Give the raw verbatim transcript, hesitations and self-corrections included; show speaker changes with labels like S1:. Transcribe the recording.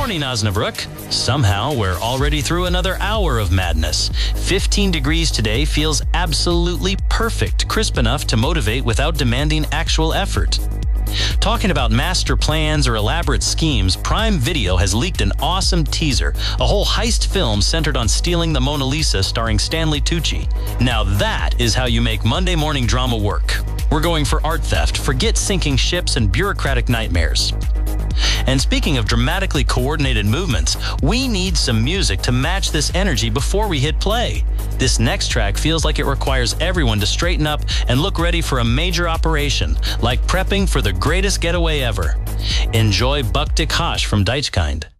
S1: morning, Osnabrück. Somehow, we're already through another hour of madness. fifteen degrees today feels absolutely perfect, crisp enough to motivate without demanding actual effort. Talking about master plans or elaborate schemes, Prime Video has leaked an awesome teaser, a whole heist film centered on stealing the Mona Lisa starring Stanley Tucci. Now that is how you make Monday morning drama work. We're going for art theft, forget sinking ships and bureaucratic nightmares. And speaking of dramatically coordinated movements, we need some music to match this energy before we hit play. This next track feels like it requires everyone to straighten up and look ready for a major operation, like prepping for the greatest getaway ever. Enjoy Buck Dick Hosh from Deichkind.